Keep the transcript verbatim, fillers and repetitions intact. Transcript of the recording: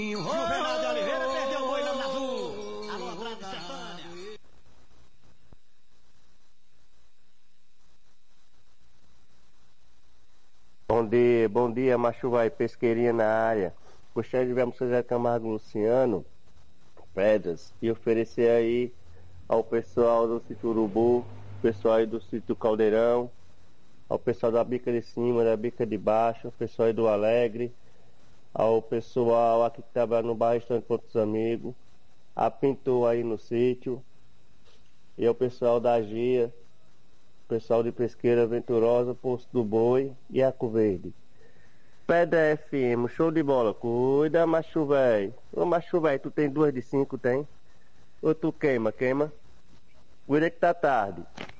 Juvenal de Oliveira perdeu o boi lá no azul. Alô, Atrás de Sertânia. Bom dia, bom dia, macho vai, pesqueirinha na área. Gostaria de ver o José Camargo Luciano, Pedras, e oferecer aí ao pessoal do sítio Urubu, pessoal aí do sítio Caldeirão, ao pessoal da Bica de Cima, da Bica de Baixo, ao pessoal aí do Alegre, ao pessoal aqui que trabalha no bairro Estante com outros amigos, a Pintor aí no sítio, e ao pessoal da Gia, pessoal de Pesqueira Venturosa, Poço do Boi e Arco Verde. Pedra F M, show de bola. Cuida, macho véi. Ô macho véi, tu tem duas de cinco, tem? Ou tu queima, queima? Cuida que tá tarde.